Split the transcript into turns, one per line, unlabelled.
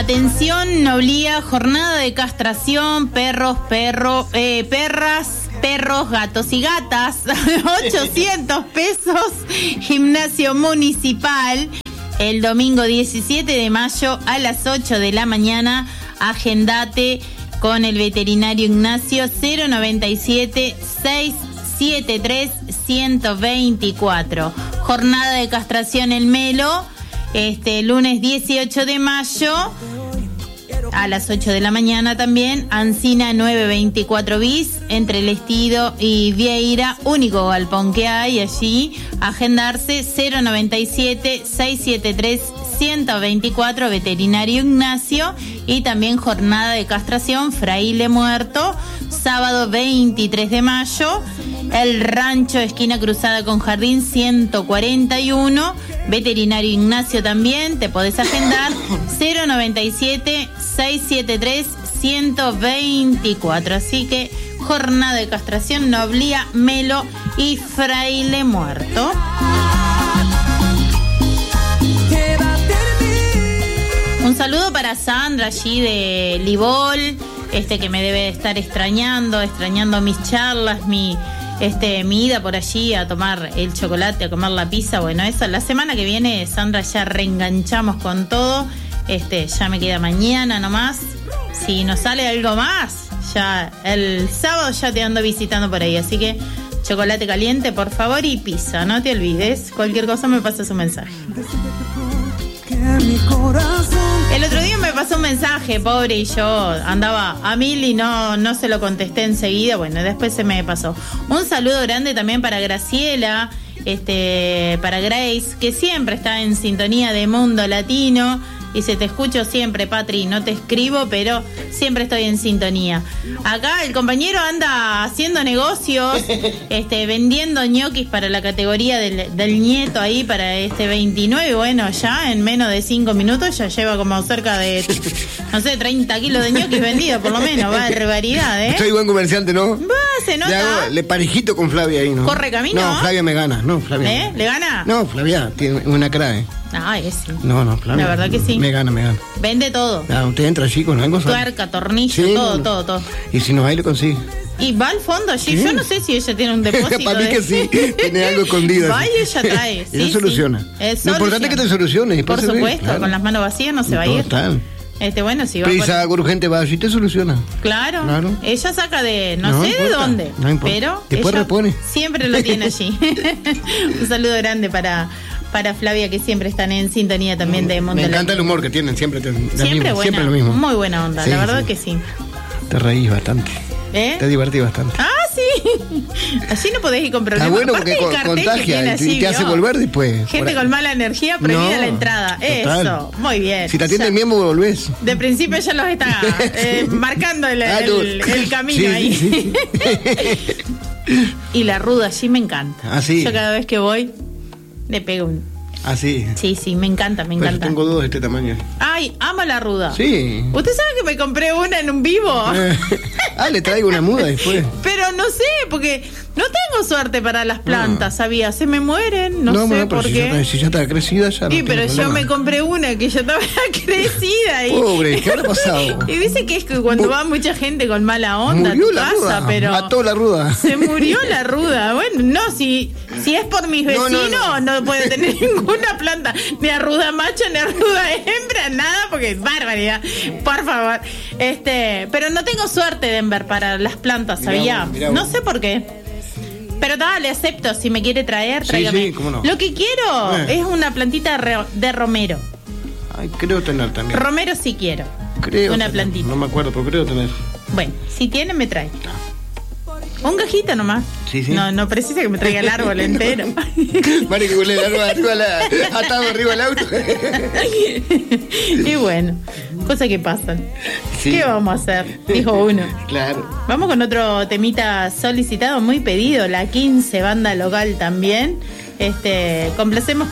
Atención, Noblía, jornada de castración, perras, perros, gatos y gatas, 800 pesos, gimnasio municipal, el domingo 17 de mayo a las 8 de la mañana, agendate con el veterinario Ignacio 097-673-124. Jornada de castración El Melo, lunes 18 de mayo a las 8 de la mañana también, Ancina 924 bis, entre El Estido y Vieira, único galpón que hay allí, agendarse 097-673-124, veterinario Ignacio. Y también jornada de castración Fraile Muerto, sábado 23 de mayo, El Rancho, esquina cruzada con Jardín 141, veterinario Ignacio también, te podés agendar 097-673-124. Así que jornada de castración Noblía, Melo y Fraile Muerto. Un saludo para Sandra allí de Libol, que me debe estar extrañando mis charlas, mi ida por allí a tomar el chocolate, a comer la pizza. Bueno, eso la semana que viene, Sandra, ya reenganchamos con todo. Ya me queda mañana nomás. Si nos sale algo más, ya el sábado ya te ando visitando por ahí. Así que chocolate caliente, por favor, y pizza, no te olvides. Cualquier cosa me pasas un mensaje. El otro día me pasó un mensaje, pobre, y yo andaba a mil y no se lo contesté enseguida. Bueno, después se me pasó. Un saludo grande también para Graciela, para Grace, que siempre está en sintonía de Mundo Latino. Dice, te escucho siempre, Patri, no te escribo, pero siempre estoy en sintonía. Acá el compañero anda haciendo negocios, vendiendo ñoquis para la categoría del nieto ahí para 29. Bueno, ya en menos de 5 minutos ya lleva como cerca de, 30 kilos de ñoquis vendidos, por lo menos. Barbaridad, ¿eh?
Soy buen comerciante, ¿no?
Se nota.
Le parejito con Flavia ahí, ¿no?
¿Corre camino?
No, Flavia me gana, no, Flavia.
¿Le gana?
No, Flavia tiene una cara,
ese.
No, Flavia.
La verdad que sí.
Me gana.
Vende todo.
Usted entra allí con algo.
Tuerca, tornillo, sí, todo.
Y si no hay, lo consigue.
Y va al fondo allí. ¿Sí? Yo no sé si ella tiene un depósito.
Para mí que sí, tiene algo escondido.
Va y ella trae. Sí,
ella soluciona. Lo importante es que te solucione.
Por supuesto, claro. Con las manos vacías no se va a ir.
Total.
Bueno, si va.
Prisa urgente va allí, te soluciona.
Claro. Ella saca de no sé de dónde.
No importa.
Pero
después
ella
repone.
Siempre lo tiene allí. Un saludo grande para Flavia, que siempre están en sintonía también de Mundo.
Me encanta el humor que tienen, siempre lo mismo.
Muy buena onda, sí, la verdad que sí.
Te reís bastante. Te divertís bastante.
Sí. Así no podés ir con problemas.
Bueno, porque contagia y te hace volver después.
Gente con mala energía, prohibida la entrada. Total. Eso, muy bien.
Si te atienden bien, vos volvés.
De principio ya los está marcando el camino ahí. Sí. Y la ruda allí me encanta.
Sí.
Yo cada vez que voy le pego un...
Sí.
Sí, me encanta.
Pero tengo dos de este tamaño.
Ay, amo la ruda.
Sí.
¿Usted sabe que me compré una en un vivo?
Le traigo una muda después.
Pero no sé, porque no tengo suerte para las plantas, ¿sabía? Se me mueren, no sé por qué.
Si ya está crecida, ya no.
Sí, pero yo me compré una que ya estaba crecida.
Pobre, ¿qué habrá pasado?
Y dice que es que cuando va mucha gente con mala onda a tu casa, pero...
Mató la ruda.
Se murió la ruda. Bueno, no, si es por mis vecinos, no puede tener ninguna planta, ni arruda macho, ni arruda hembra, nada, porque es barbaridad, por favor. Pero no tengo suerte, Denver, para las plantas, ¿sabía? Mirá, no sé por qué. Pero le acepto, si me quiere traer, tráigame.
Sí, cómo no.
Lo que quiero es una plantita de romero.
Ay, creo tener también.
Romero sí quiero.
Creo
una
tener.
Plantita.
No me acuerdo, pero creo tener.
Bueno, si tiene, me trae. Un gajito nomás.
Sí.
No precisa que me traiga el árbol entero.
Vale, que huele el árbol atado arriba del auto.
Y bueno, cosas que pasan. Sí. ¿Qué vamos a hacer? Dijo uno.
Claro.
Vamos con otro temita solicitado, muy pedido. La 15, banda local también. Complacemos